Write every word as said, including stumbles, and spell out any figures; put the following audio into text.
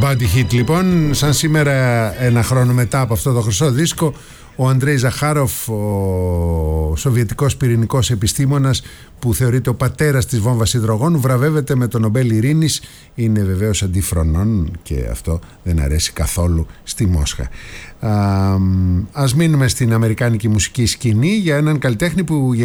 Body Hit λοιπόν. Σαν σήμερα ένα χρόνο μετά από αυτό το χρυσό δίσκο, ο Αντρέι Ζαχάροφ, ο σοβιετικός πυρηνικός επιστήμονας που θεωρείται ο πατέρας της βόμβας υδρογόνου, βραβεύεται με το Νομπέλ Ειρήνης. Είναι βεβαίως αντιφρονών και αυτό δεν αρέσει καθόλου στη Μόσχα. Α, ας μείνουμε στην αμερικάνικη μουσική σκηνή για έναν καλλιτέχνη που